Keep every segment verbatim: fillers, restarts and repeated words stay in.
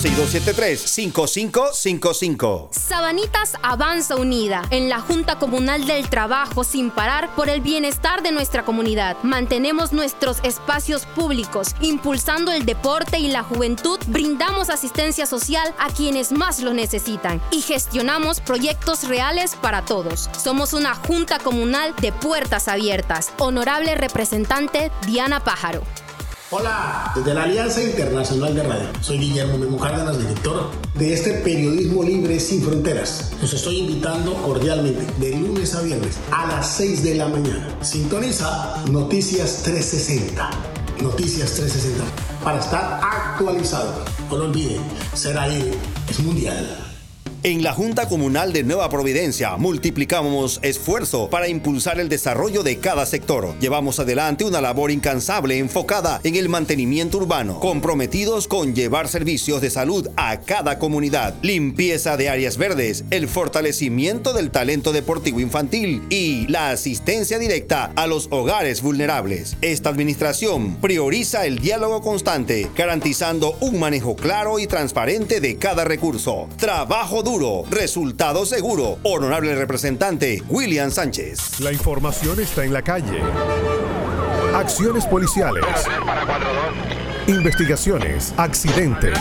seis dos siete tres, cinco cinco cinco cinco. Sabanitas avanza unida en la Junta Comunal del Trabajo sin parar por el bienestar de nuestra comunidad. Mantenemos nuestros espacios públicos, impulsando el deporte y la juventud, brindamos asistencia social a quienes más lo necesitan y gestionamos proyectos reales para todos. Somos una Junta Comunal de puertas abiertas. Honorable representante Diana Pájaro. Hola, desde la Alianza Internacional de Radio. Soy Guillermo Memo Cárdenas, director de este periodismo libre sin fronteras. Los estoy invitando cordialmente de lunes a viernes a las seis de la mañana. Sintoniza Noticias trescientos sesenta. Noticias trescientos sesenta para estar actualizado. No lo olviden, ser ahí es mundial. En la Junta Comunal de Nueva Providencia multiplicamos esfuerzo para impulsar el desarrollo de cada sector. Llevamos adelante una labor incansable enfocada en el mantenimiento urbano, comprometidos con llevar servicios de salud a cada comunidad, limpieza de áreas verdes, el fortalecimiento del talento deportivo infantil y la asistencia directa a los hogares vulnerables. Esta administración prioriza el diálogo constante, garantizando un manejo claro y transparente de cada recurso. Trabajo duro. Duro, resultado seguro. Honorable representante William Sánchez. La información está en la calle. Acciones policiales. Investigaciones, accidentes.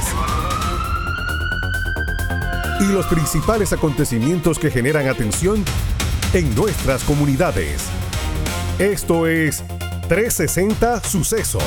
Y los principales acontecimientos que generan atención en nuestras comunidades. Esto es trescientos sesenta Sucesos.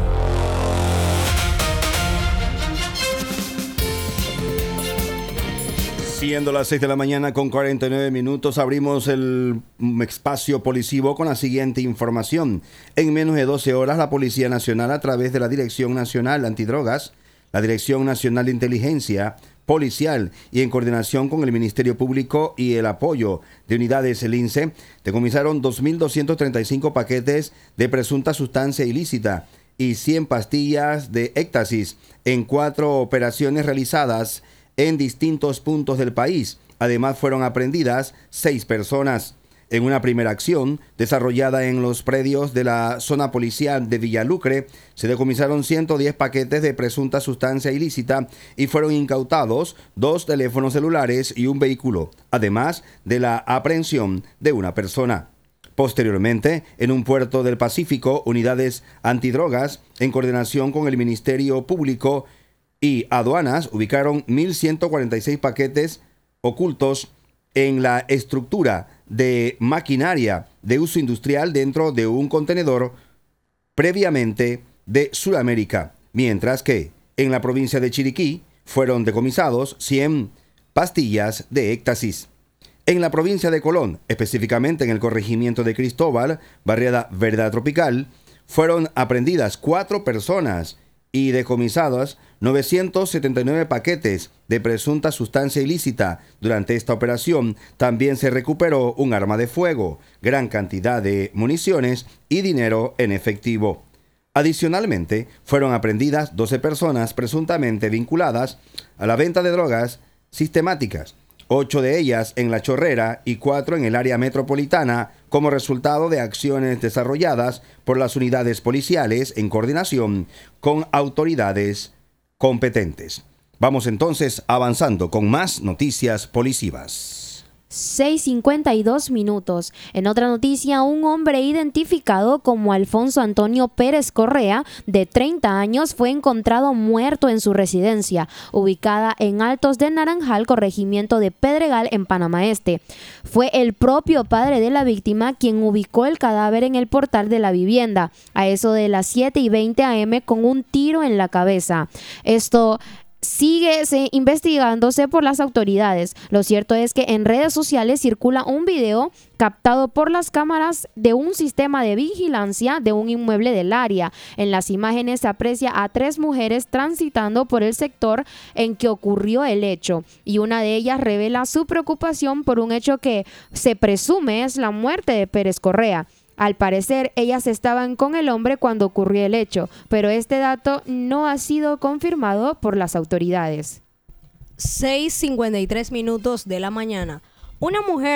Siendo las seis de la mañana con cuarenta y nueve minutos, abrimos el espacio policivo con la siguiente información. En menos de doce horas, la Policía Nacional, a través de la Dirección Nacional Antidrogas, la Dirección Nacional de Inteligencia Policial y en coordinación con el Ministerio Público y el apoyo de unidades Lince, decomisaron dos mil doscientos treinta y cinco paquetes de presunta sustancia ilícita y cien pastillas de éxtasis en cuatro operaciones realizadas en distintos puntos del país. Además, fueron aprehendidas seis personas. En una primera acción, desarrollada en los predios de la zona policial de Villalucre, se decomisaron ciento diez paquetes de presunta sustancia ilícita y fueron incautados dos teléfonos celulares y un vehículo, además de la aprehensión de una persona. Posteriormente, en un puerto del Pacífico, unidades antidrogas, en coordinación con el Ministerio Público y aduanas, ubicaron mil ciento cuarenta y seis paquetes ocultos en la estructura de maquinaria de uso industrial dentro de un contenedor previamente de Sudamérica, mientras que en la provincia de Chiriquí fueron decomisados cien pastillas de éxtasis. En la provincia de Colón, específicamente en el corregimiento de Cristóbal, barriada Verdad Tropical, fueron aprehendidas cuatro personas y decomisadas novecientos setenta y nueve paquetes de presunta sustancia ilícita. Durante esta operación también se recuperó un arma de fuego, gran cantidad de municiones y dinero en efectivo. Adicionalmente, fueron aprehendidas doce personas presuntamente vinculadas a la venta de drogas sistemáticas, ocho de ellas en La Chorrera y cuatro en el área metropolitana, como resultado de acciones desarrolladas por las unidades policiales en coordinación con autoridades competentes. Vamos entonces avanzando con más noticias policivas. seis cincuenta y dos minutos. En otra noticia, un hombre identificado como Alfonso Antonio Pérez Correa, de treinta años, fue encontrado muerto en su residencia, ubicada en Altos de Naranjal, corregimiento de Pedregal, en Panamá Este. Fue el propio padre de la víctima quien ubicó el cadáver en el portal de la vivienda, a eso de las siete y veinte a eme, con un tiro en la cabeza. Esto sigue investigándose por las autoridades. Lo cierto es que en redes sociales circula un video captado por las cámaras de un sistema de vigilancia de un inmueble del área. En las imágenes se aprecia a tres mujeres transitando por el sector en que ocurrió el hecho, y una de ellas revela su preocupación por un hecho que se presume es la muerte de Pérez Correa. Al parecer, ellas estaban con el hombre cuando ocurrió el hecho, pero este dato no ha sido confirmado por las autoridades. seis cincuenta y tres minutos de la mañana. Una mujer